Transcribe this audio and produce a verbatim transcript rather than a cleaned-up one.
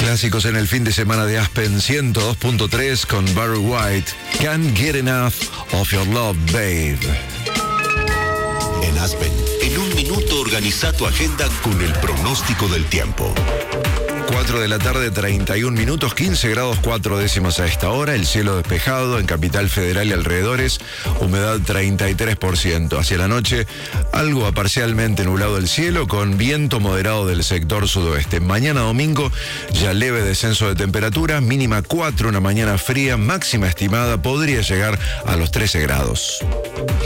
Clásicos en el fin de semana de Aspen ciento dos punto tres con Barry White. Can't get enough of your love, babe. En Aspen, en un minuto organiza tu agenda con el pronóstico del tiempo. cuatro de la tarde, treinta y un minutos, quince grados cuatro décimas a esta hora, el cielo despejado en Capital Federal y alrededores, humedad treinta y tres por ciento. Hacia la noche, algo a parcialmente nublado el cielo con viento moderado del sector sudoeste. Mañana domingo, ya leve descenso de temperatura, mínima cuatro, una mañana fría, máxima estimada podría llegar a los trece grados.